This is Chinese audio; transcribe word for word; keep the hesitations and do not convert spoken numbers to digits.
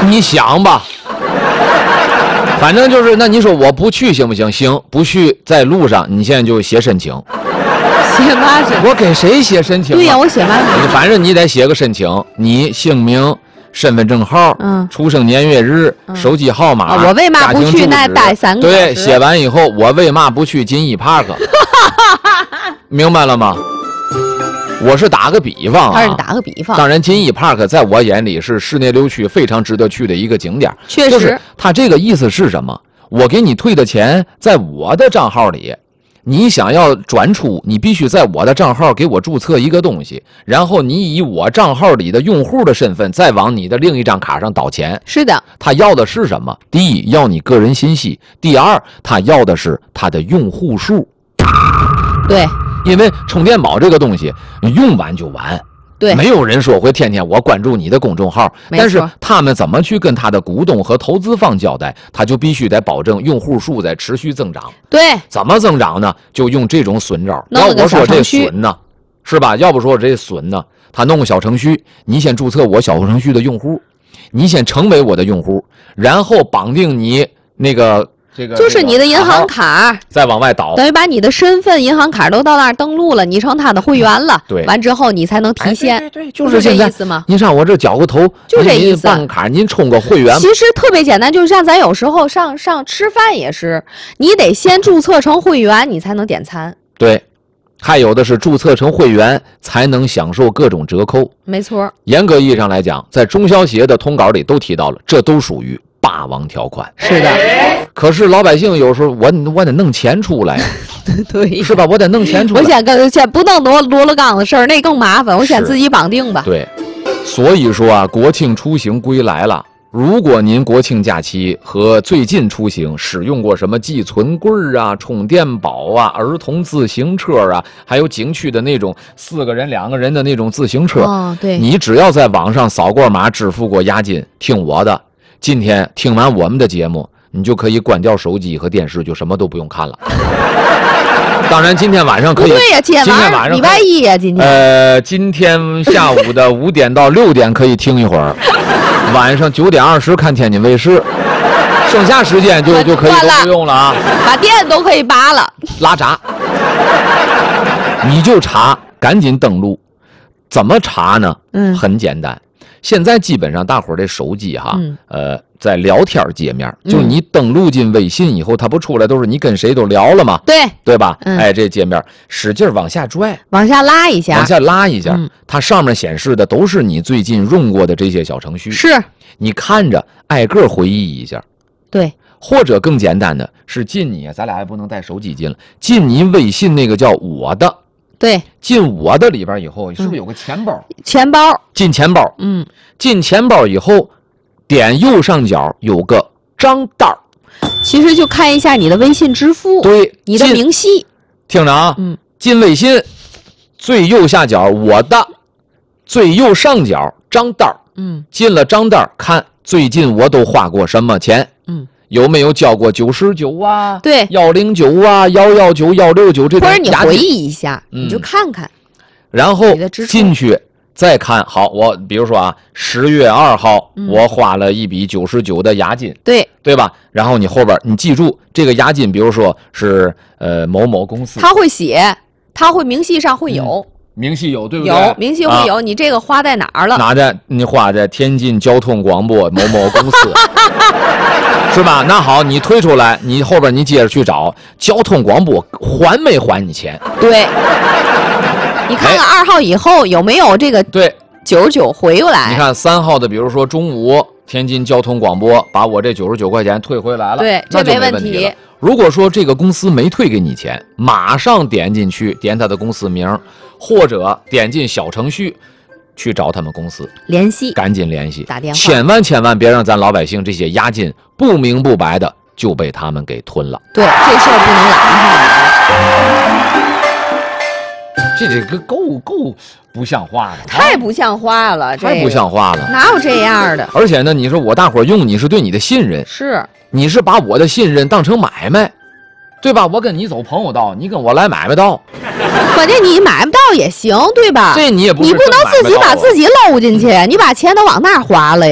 你想吧。反正就是，那你说我不去行不行？行，不去在路上，你现在就写申请。 写嘛申请？ 我给谁写申请？ 对呀，我写嘛申请？ 反正你得写个申请，你姓名、身份证号、 嗯、 出生年月日、 嗯、 手机号码、 啊、我为嘛不去那待三个小时？ 对，写完以后，我为嘛不去金逸 Park？ 明白了吗？我是打个比方啊， 他是打个比方。 当然，金逸 Park 在我眼里是市内六区非常值得去的一个景点。 确实， 就是他这个意思是什么？我给你退的钱在我的账号里，你想要转出，你必须在我的账号给我注册一个东西，然后你以我账号里的用户的身份再往你的另一张卡上倒钱。 是的， 他要的是什么？第一，要你个人信息；第二，他要的是他的用户数。 对。 因为充电宝这个东西用完就完， 对， 没有人说会天天我关注你的公众号，但是他们怎么去跟他的股东和投资方交代，他就必须得保证用户数在持续增长。 对， 怎么增长呢？就用这种损招。要我说这损呢，是吧？要不说这损呢，他弄个小程序，你先注册我小程序的用户，你先成为我的用户，然后绑定你那个。这个、 就是你的银行卡， 再往外倒， 等于把你的身份、银行卡都到那儿登录了，你成他的会员了。 对， 完之后你才能提现。 哎、对, 对, 对，就是这意思吗？ 您上我这缴个头， 就这意思。 办个卡，您充个会员。 其实特别简单，就像咱有时候上上吃饭也是，你得先注册成会员，你才能点餐。 对，还有的是注册成会员才能享受各种折扣。 没错。 严格意义上来讲，在中消协的通稿里都提到了，这都属于霸王条款。 是的。 可是老百姓有时候我我得弄钱出来呀， 对， 是吧？我得弄钱出来。 我先跟先不弄罗罗勒缸的事儿，那更麻烦。我先自己绑定吧。 对，所以说啊，国庆出行归来了。如果您国庆假期和最近出行使用过什么寄存柜啊、充电宝啊、儿童自行车啊，还有景区的那种四个人、两个人的那种自行车， 哦，对， 你只要在网上扫过码、支付过押金，听我的，今天听完我们的节目。你就可以关掉手机和电视，就什么都不用看了。当然，今天晚上可以。 对呀，今天晚上礼拜一呀，今天。 呃，今天下午的五点到六点可以听一会儿，晚上九点二十看天津卫视，剩下时间就就可以都不用了啊。 把电都可以拔了， 拉闸。你就查，赶紧登录。怎么查呢？ 嗯， 很简单。现在基本上大伙儿的手机哈， 嗯、 呃，在聊天界面，就你登录进微信以后，它不出来都是你跟谁都聊了吗？ 对， 对吧？ 嗯、 哎，这界面使劲往下拽， 往下拉一下， 往下拉一下， 嗯、 它上面显示的都是你最近用过的这些小程序。 是， 你看着挨个回忆一下。 对， 或者更简单的是进你，咱俩还不能带手机进了，进你微信那个叫我的。 对， 进我的里边以后，是不是有个钱包？ 嗯、钱包， 进钱包， 嗯， 进钱包以后，点右上角有个账单， 其实就看一下你的微信支付， 对， 你的明细。 听着啊， 嗯， 进微信最右下角我的，最右上角账单， 嗯， 进了账单，看最近我都花过什么钱， 嗯。 有没有交过九十九啊？ 对， 幺零九啊，幺幺九、幺六九这种。 或者你回忆一下， 嗯、 你就看看。 然后进去再看，好，我比如说啊，十月二号、嗯、我花了一笔九十九的押金， 对对吧？然后你后边你记住这个押金，比如说是呃某某公司， 他会写，他会明细上会有。嗯明细有对不对？ 有明细会有、啊，你这个花在哪儿了？ 哪在你花在天津交通广播某某公司，是吧？那好，你推出来，你后边你接着去找交通广播还没还你钱？ 对，你看看二号以后有没有这个对九十九回过来？ 你看三号的，比如说中午天津交通广播把我这九十九块钱退回来了， 对， 这没问题了。如果说这个公司没退给你钱，马上点进去，点他的公司名，或者点进小程序去找他们公司联系， 赶紧联系， 打电话， 千万千万别让咱老百姓这些押金不明不白的就被他们给吞了。 对，这事儿不能拦着。这这个够够不像话了， 太不像话了， 太不像话了， 哪有这样的？ 而且呢，你说我大伙用你是对你的信任， 是你是把我的信任当成买卖，对吧？我跟你走朋友道，你跟我来买卖道， 关键你买不到也行，对吧？ 这你也不是你不能自己把自己搂进去，你把钱都往那儿花了呀。